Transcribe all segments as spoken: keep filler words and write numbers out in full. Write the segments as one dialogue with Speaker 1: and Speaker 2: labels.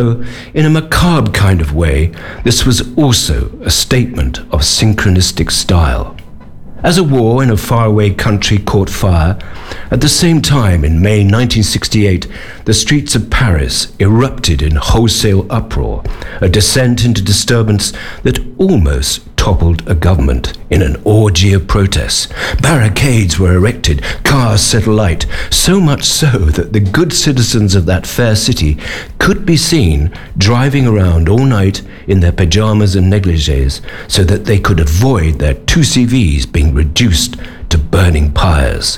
Speaker 1: In a macabre kind of way, this was also a statement of synchronistic style. As a war in a faraway country caught fire, at the same time in May nineteen sixty-eight, the streets of Paris erupted in wholesale uproar, a descent into disturbance that almost toppled a government in an orgy of protests. Barricades were erected, cars set alight, so much so that the good citizens of that fair city could be seen driving around all night in their pajamas and negligees so that they could avoid their two C Vs being reduced to burning pyres.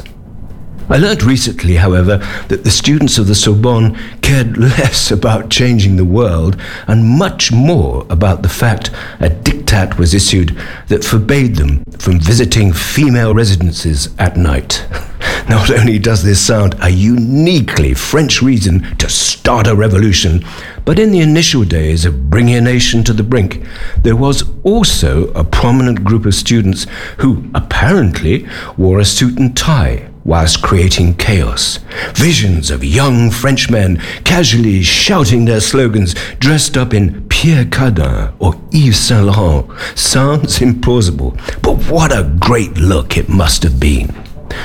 Speaker 1: I learnt recently, however, that the students of the Sorbonne cared less about changing the world and much more about the fact a diktat was issued that forbade them from visiting female residences at night. Not only does this sound a uniquely French reason to start a revolution, but in the initial days of bringing a nation to the brink, there was also a prominent group of students who apparently wore a suit and tie whilst creating chaos. Visions of young Frenchmen casually shouting their slogans dressed up in Pierre Cardin or Yves Saint Laurent sounds implausible, but what a great look it must have been.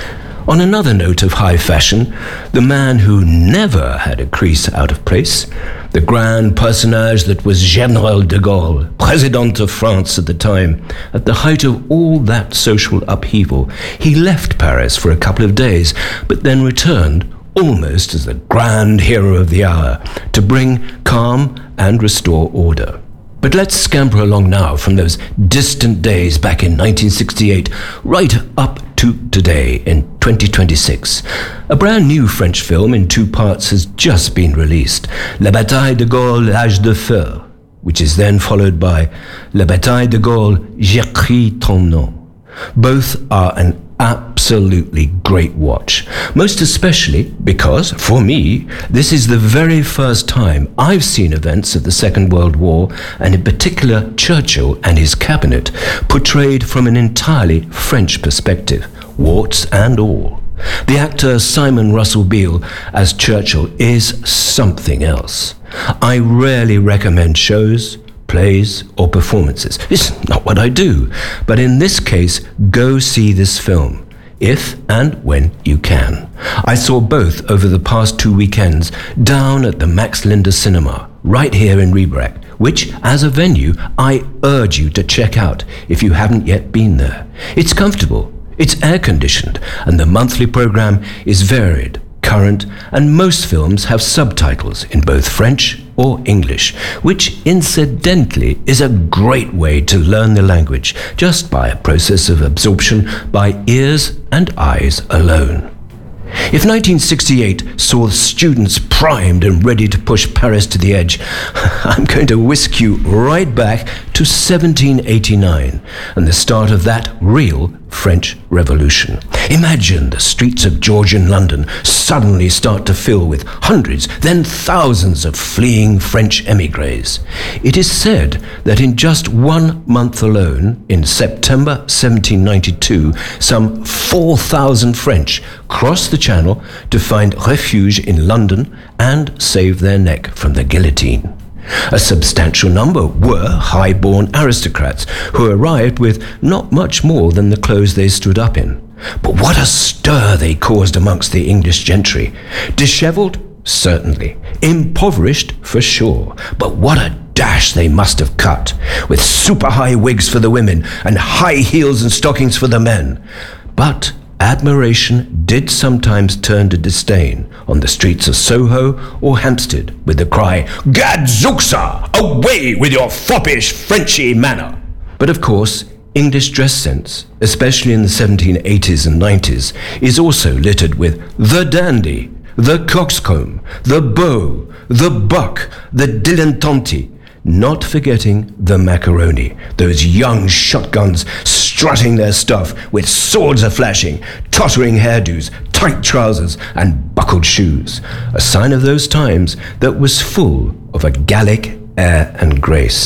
Speaker 1: On another note of high fashion, the man who never had a crease out of place, the grand personage that was General de Gaulle, President of France at the time, at the height of all that social upheaval, he left Paris for a couple of days, but then returned almost as the grand hero of the hour to bring calm and restore order. But let's scamper along now from those distant days back in nineteen sixty-eight right up to today in twenty twenty-six. A brand new French film in two parts has just been released, La Bataille de Gaulle, l'Âge de Feu, which is then followed by La Bataille de Gaulle, J'écris ton nom. Both are an absolutely great watch, most especially because, for me, this is the very first time I've seen events of the Second World War, and in particular Churchill and his cabinet, portrayed from an entirely French perspective, warts and all. The actor Simon Russell Beale as Churchill is something else. I rarely recommend shows, plays or performances. It's not what I do, but in this case, go see this film, if and when you can. I saw both over the past two weekends down at the Max Linder Cinema, right here in Riebrach, which, as a venue, I urge you to check out if you haven't yet been there. It's comfortable, it's air-conditioned, and the monthly program is varied, current, and most films have subtitles in both French or English, which incidentally is a great way to learn the language just by a process of absorption by ears and eyes alone. If nineteen sixty-eight saw students primed and ready to push Paris to the edge, I'm going to whisk you right back to seventeen eighty-nine and the start of that real French Revolution. Imagine the streets of Georgian London suddenly start to fill with hundreds, then thousands of fleeing French émigrés. It is said that in just one month alone, in September seventeen ninety-two, some four thousand French crossed the Channel to find refuge in London and save their neck from the guillotine. A substantial number were high-born aristocrats who arrived with not much more than the clothes they stood up in. But what a stir they caused amongst the English gentry. Dishevelled? Certainly. Impoverished? For sure. But what a dash they must have cut, with super-high wigs for the women and high heels and stockings for the men. But admiration did sometimes turn to disdain on the streets of Soho or Hampstead with the cry, "Gadzooksah! Away with your foppish Frenchy manner!" But of course, English dress sense, especially in the seventeen eighties and nineties, is also littered with the dandy, the coxcomb, the beau, the buck, the dilettante, not forgetting the macaroni, those young shotguns strutting their stuff with swords a-flashing, tottering hairdos, tight trousers and buckled shoes, a sign of those times that was full of a Gallic air and grace.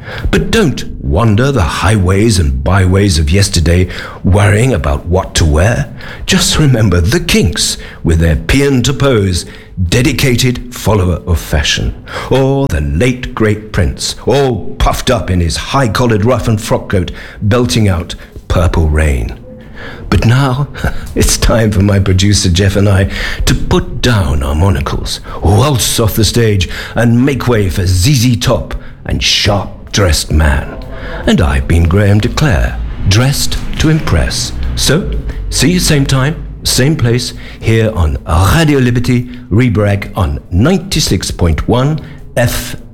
Speaker 1: But don't wander the highways and byways of yesterday worrying about what to wear. Just remember the Kinks with their paean to pose, dedicated follower of fashion. Or the late great Prince, all puffed up in his high-collared ruff and frock coat, belting out Purple Rain. But now, it's time for my producer Jeff and I to put down our monocles, waltz off the stage, and make way for Z Z Top and Sharp-Dressed Man. And I've been Graham de Clare, dressed to impress. So, see you same time, same place, here on Radio Liberty, Rebrag on ninety-six point one F